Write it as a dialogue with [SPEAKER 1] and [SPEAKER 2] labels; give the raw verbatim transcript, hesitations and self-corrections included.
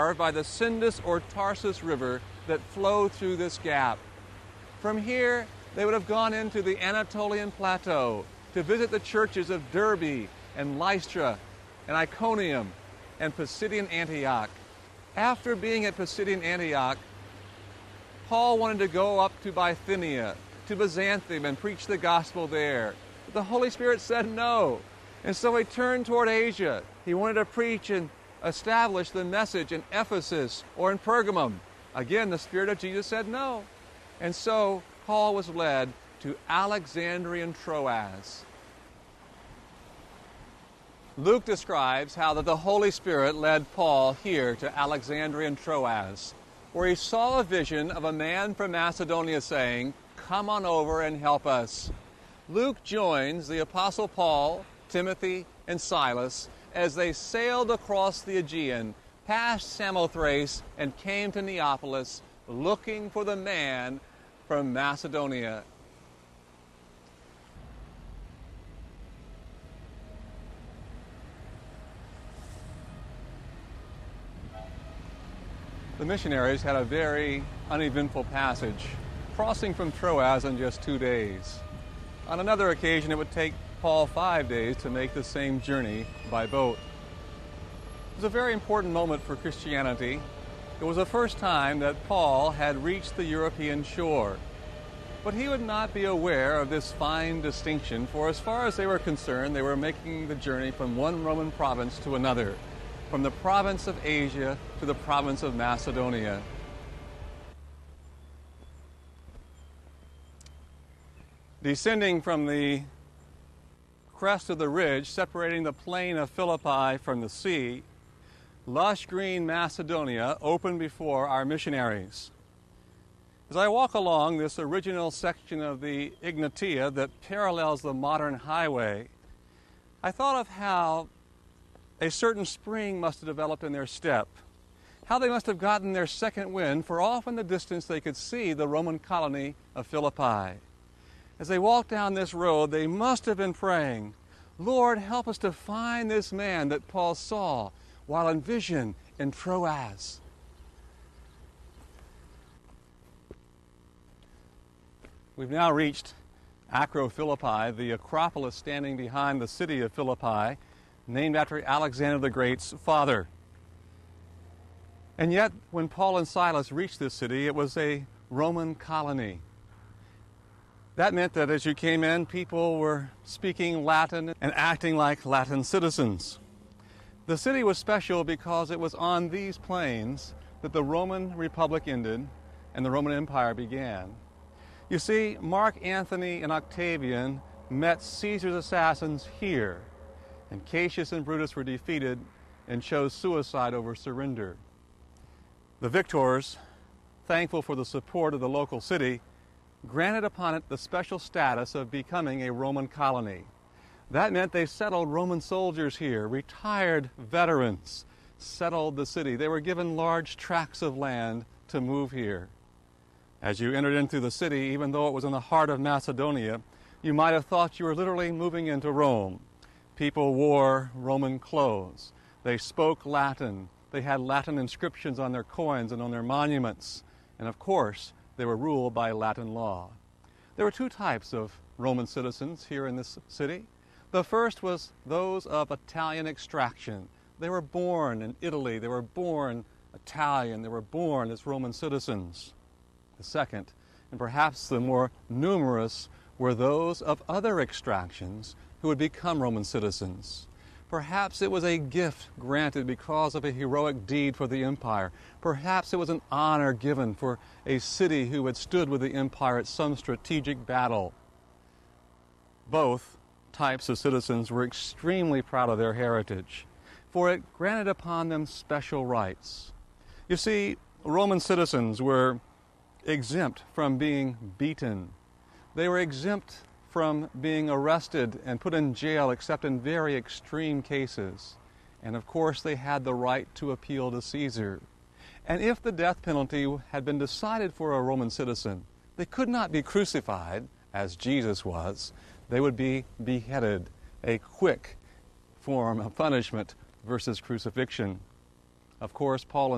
[SPEAKER 1] carved by the Sindus or Tarsus River that flowed through this gap. From here, they would have gone into the Anatolian Plateau to visit the churches of Derbe and Lystra and Iconium and Pisidian Antioch. After being at Pisidian Antioch, Paul wanted to go up to Bithynia, to Byzantium, and preach the gospel there. But the Holy Spirit said no. And so he turned toward Asia. He wanted to preach and establish the message in Ephesus or in Pergamum. Again, the Spirit of Jesus said no. And so Paul was led to Alexandria and Troas. Luke describes how that the Holy Spirit led Paul here to Alexandria and Troas, where he saw a vision of a man from Macedonia saying, "Come on over and help us." Luke joins the Apostle Paul, Timothy, and Silas as they sailed across the Aegean, past Samothrace, and came to Neapolis, looking for the man from Macedonia. The missionaries had a very uneventful passage, crossing from Troas in just two days. On another occasion, it would take Paul five days to make the same journey by boat. It was a very important moment for Christianity. It was the first time that Paul had reached the European shore. But he would not be aware of this fine distinction, for as far as they were concerned, they were making the journey from one Roman province to another, from the province of Asia to the province of Macedonia. Descending from the crest of the ridge separating the plain of Philippi from the sea, lush green Macedonia opened before our missionaries. As I walk along this original section of the Egnatia that parallels the modern highway, I thought of how a certain spring must have developed in their step, how they must have gotten their second wind, for off in the distance they could see the Roman colony of Philippi. As they walked down this road, they must have been praying, "Lord, help us to find this man that Paul saw while in vision in Troas." We've now reached Acrophilippi, the Acropolis standing behind the city of Philippi, named after Alexander the Great's father. And yet, when Paul and Silas reached this city, it was a Roman colony. That meant that as you came in, people were speaking Latin and acting like Latin citizens. The city was special because it was on these plains that the Roman Republic ended and the Roman Empire began. You see, Mark Antony and Octavian met Caesar's assassins here, and Cassius and Brutus were defeated and chose suicide over surrender. The victors, thankful for the support of the local city, granted upon it the special status of becoming a Roman colony. That meant they settled Roman soldiers here, retired veterans settled the city. They were given large tracts of land to move here. As you entered into the city, even though it was in the heart of Macedonia, you might have thought you were literally moving into Rome. People wore Roman clothes. They spoke Latin. They had Latin inscriptions on their coins and on their monuments. And of course, they were ruled by Latin law. There were two types of Roman citizens here in this city. The first was those of Italian extraction. They were born in Italy. They were born Italian. They were born as Roman citizens. The second, and perhaps the more numerous, were those of other extractions who would become Roman citizens. Perhaps it was a gift granted because of a heroic deed for the empire. Perhaps it was an honor given for a city who had stood with the empire at some strategic battle. Both types of citizens were extremely proud of their heritage, for it granted upon them special rights. You see, Roman citizens were exempt from being beaten. They were exempt from being arrested and put in jail except in very extreme cases. And of course they had the right to appeal to Caesar. And if the death penalty had been decided for a Roman citizen, they could not be crucified, as Jesus was. They would be beheaded, a quick form of punishment versus crucifixion. Of course, Paul and